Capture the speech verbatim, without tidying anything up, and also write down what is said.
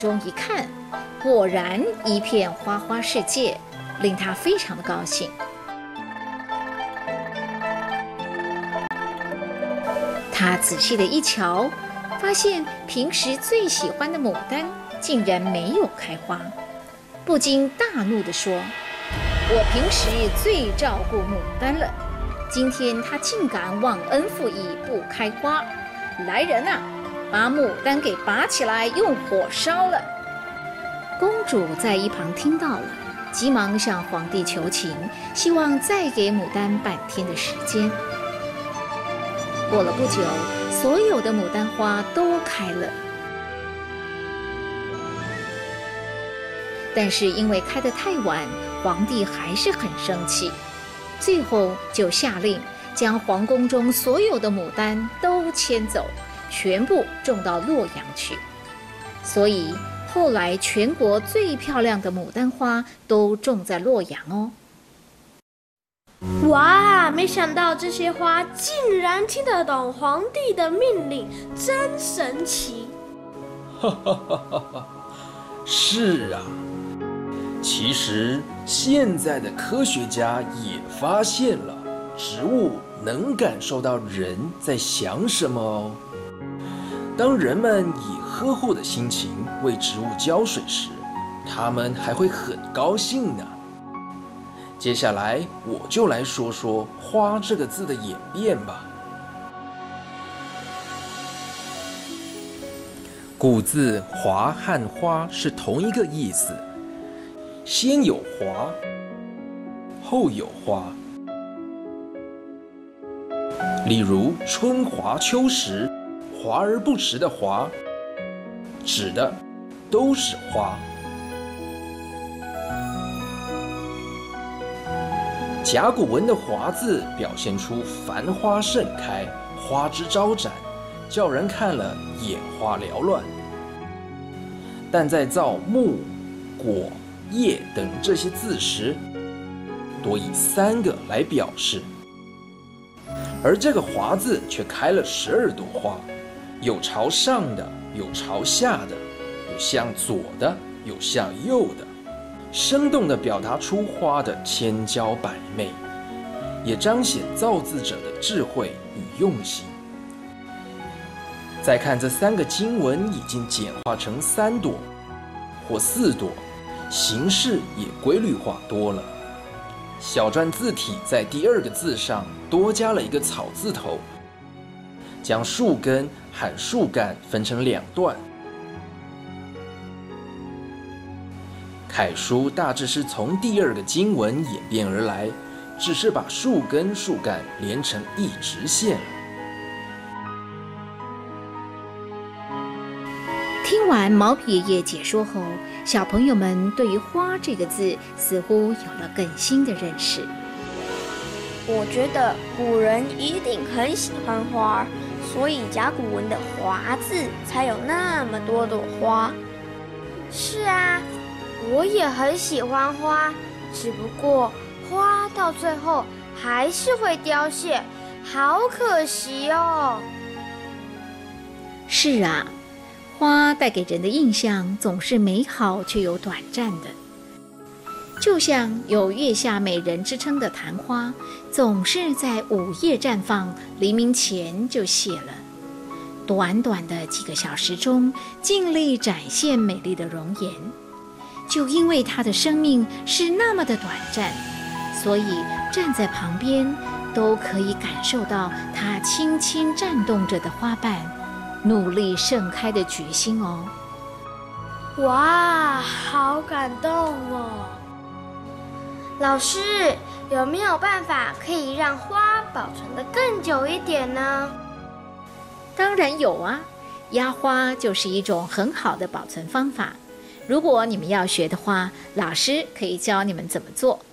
中一看，果然一片花花世界，令他非常的高兴。他仔细的一瞧，发现平时最喜欢的牡丹竟然没有开花，不禁大怒地说：“我平时最照顾牡丹了，今天它竟敢忘恩负义，不开花！来人啊，把牡丹给拔起来，用火烧了！”公主在一旁听到了，急忙向皇帝求情，希望再给牡丹半天的时间。过了不久，所有的牡丹花都开了，但是因为开得太晚，皇帝还是很生气，最后就下令将皇宫中所有的牡丹都迁走，全部种到洛阳去。所以后来全国最漂亮的牡丹花都种在洛阳哦。 哇，没想到这些花竟然听得懂皇帝的命令，真神奇！ 哈哈哈哈哈！是啊，其实现在的科学家也发现了，植物能感受到人在想什么哦。当人们以呵护的心情为植物浇水时，它们还会很高兴呢。接下来我就来说说“花”这个字的演变吧。古字“华”和“花”是同一个意思，先有“华”，后有“花”。例如“春华秋实”，华而不实的“华”，指的都是花。甲骨文的“华”字表现出繁花盛开，花枝招展，叫人看了眼花缭乱。但在造木、果、叶等这些字时，多以三个来表示，而这个“华”字却开了十二朵花，有朝上的，有朝下的，有向左的，有向右的。生动地表达出花的千娇百媚，也彰显造字者的智慧与用心。再看这三个经文已经简化成三朵或四朵，形式也规律化多了。小篆字体在第二个字上多加了一个草字头，将树根和树干分成两段。楷书大致是从第二个经文演变而来，只是把树根、树干连成一直线了。 听完毛皮爷爷解说后，小朋友们对于“花”这个字似乎有了更新的认识。 我觉得古人一定很喜欢花，所以甲骨文的“华”字才有那么多朵花。是啊，我也很喜欢花，只不过花到最后还是会凋谢，好可惜哦。 是啊，花带给人的印象总是美好却又短暂的，就像有月下美人之称的昙花，总是在午夜绽放，黎明前就谢了。短短的几个小时中，尽力展现美丽的容颜。就因为它的生命是那么的短暂，所以站在旁边都可以感受到它轻轻颤动着的花瓣，努力盛开的决心哦。 哇，好感动哦！老师，有没有办法可以让花保存得更久一点呢？ 当然有啊，压花就是一种很好的保存方法。如果你们要学的话，老师可以教你们怎么做。